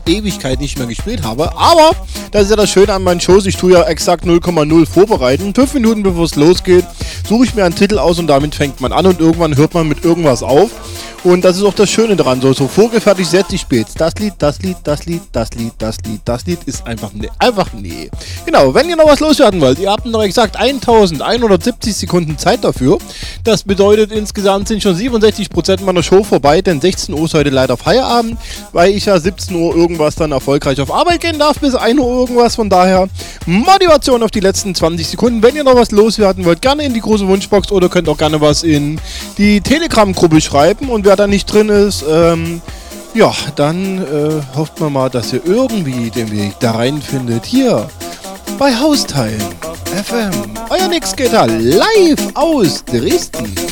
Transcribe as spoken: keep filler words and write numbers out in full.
Ewigkeit nicht mehr gespielt habe. Aber das ist ja das Schöne an meinen Shows. Ich tue ja exakt null Komma null vorbereiten. Fünf Minuten bevor es losgeht, suche ich mir einen Titel aus und damit fängt man an und irgendwann hört man mit irgendwas auf. Und das ist auch das Schöne daran, so, so vorgefertigt setze ich spiele das Lied, das Lied, das Lied, das Lied, das Lied, das Lied ist einfach nee, einfach nee. Genau, wenn ihr noch was loswerden wollt, ihr habt noch exakt eintausendeinhundertsiebzig Sekunden Zeit dafür. Das bedeutet, insgesamt sind schon siebenundsechzig Prozent meiner Show vorbei, denn sechzehn Uhr ist heute leider Feierabend, weil ich ja siebzehn Uhr irgendwas dann erfolgreich auf Arbeit gehen darf, bis ein Uhr irgendwas, von daher Motivation auf die letzten zwanzig Sekunden. Wenn ihr noch was loswerden wollt, gerne in die große Wunschbox oder könnt auch gerne was in die Telegram-Gruppe schreiben und wer da nicht drin ist, ähm, ja, dann äh, hofft man mal, dass ihr irgendwie den Weg da reinfindet. Hier bei Hausteilen F M. Euer Nix geht da live aus Dresden.